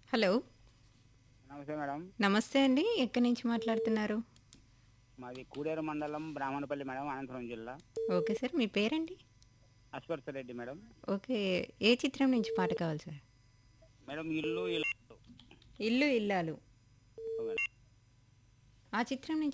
Hello. నమస్తే madam. నమస్తే అండి. ఎక్కడి నుంచి మాట్లాడుతున్నారు? మాది కూడేరు మండలం బ్రాహ్మణపల్లి మేడం, అనంతపురం జిల్లా. Okay sir. మీ పేరండి? అశ్వత్థ రెడ్డి మేడం. ఓకే. ఏ చిత్రం నుంచి పాట కావాలి సార్? మేడం ఇల్లు ఇల్లు 'ఇల్లు ఇల్లాలు.' మేడం. ఆ చిత్రం నుంచి